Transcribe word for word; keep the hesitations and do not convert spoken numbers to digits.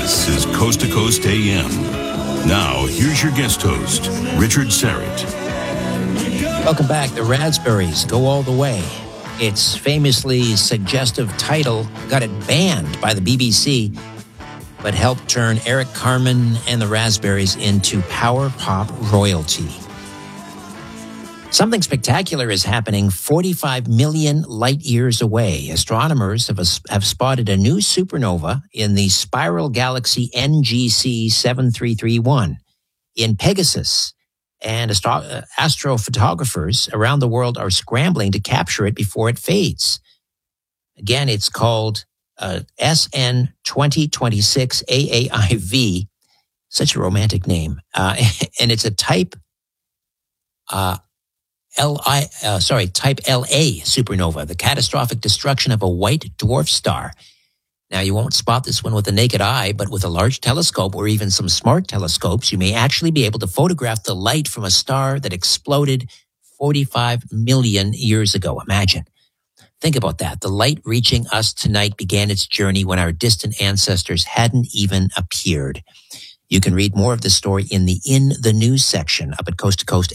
This is Coast to Coast A M. Now, here's your guest host, Richard Syrett. Welcome back. The Raspberries Go All the Way. Its famously suggestive title got it banned by the B B C, but helped turn Eric Carmen and the Raspberries into power pop royalty. Something spectacular is happening forty-five million light years away. Astronomers have, have spotted a new supernova in the spiral galaxy N G C seven three three one in Pegasus, and astro- astrophotographers around the world are scrambling to capture it before it fades. Again, it's called uh, S N twenty twenty-six A A I V, such a romantic name, uh, and it's a type uh, L I, uh, sorry, type L A supernova, the catastrophic destruction of a white dwarf star. Now, you won't spot this one with the naked eye, but with a large telescope or even some smart telescopes, you may actually be able to photograph the light from a star that exploded forty-five million years ago. Imagine. Think about that. The light reaching us tonight began its journey when our distant ancestors hadn't even appeared. You can read more of this story in the In the News section up at coast to coast